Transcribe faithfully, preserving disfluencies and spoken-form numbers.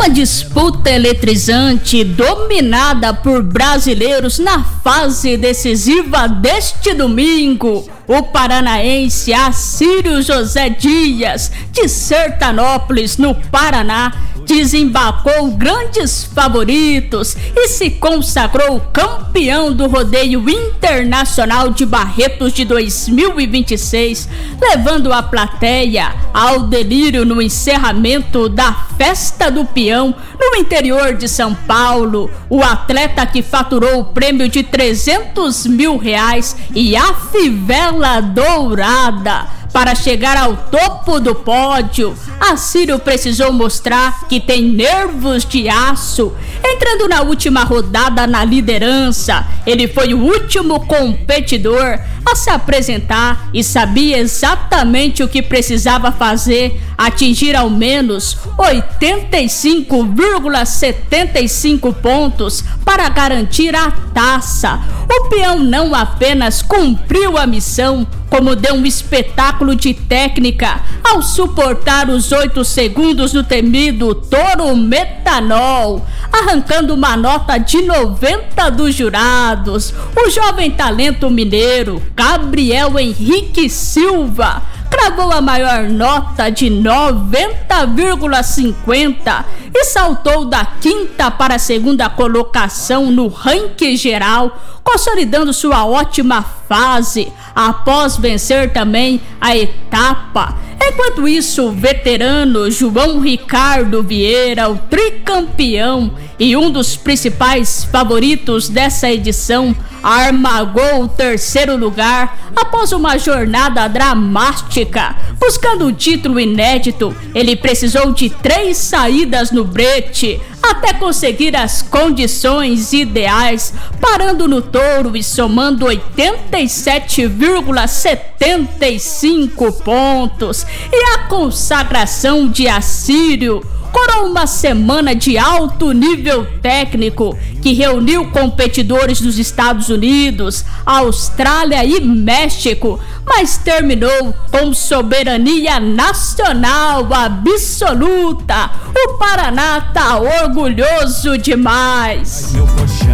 Uma disputa eletrizante dominada por brasileiros na fase decisiva deste domingo. O paranaense Acírio José Dias, de Sertanópolis, no Paraná, desembacou grandes favoritos e se consagrou campeão do rodeio internacional de Barretos de dois mil e vinte e seis, levando a plateia ao delírio no encerramento da Festa do Peão no interior de São Paulo. O atleta, que faturou o prêmio de trezentos mil reais e a fivela dourada. Para chegar ao topo do pódio, Acírio precisou mostrar que tem nervos de aço. Entrando na última rodada na liderança, ele foi o último competidor a se apresentar e sabia exatamente o que precisava fazer: atingir ao menos oitenta e cinco vírgula setenta e cinco pontos para garantir a taça. O peão não apenas cumpriu a missão, como deu um espetáculo de técnica ao suportar os oito segundos do temido touro metanol, arrancando uma nota de noventa dos jurados. O jovem talento mineiro Gabriel Henrique Silva cravou a maior nota de noventa vírgula cinquenta e saltou da quinta para a segunda colocação no ranking geral, consolidando sua ótima fase após vencer também a etapa. Enquanto isso, o veterano João Ricardo Vieira, o tricampeão e um dos principais favoritos dessa edição, armagou o terceiro lugar após uma jornada dramática. Buscando o título inédito, ele precisou de três saídas no brete até conseguir as condições ideais, parando no touro e somando oitenta e sete vírgula setenta e cinco pontos. E a consagração de Acírio coroou uma semana de alto nível técnico que reuniu competidores dos Estados Unidos, Austrália e México, mas terminou com soberania nacional absoluta. O Paraná tá orgulhoso demais.